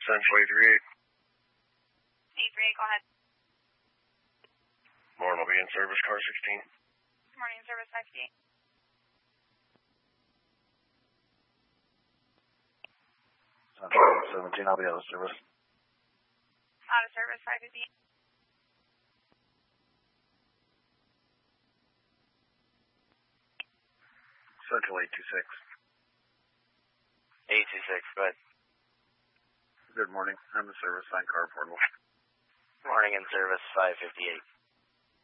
Central 838. 838, go ahead. Morning, I'll be in service, car 16. Morning, service 558. Central 17, I'll be out of service. Out of service 558. Central 826. 826, go ahead. Good morning. I'm in service, sign car portable. Morning in service 558.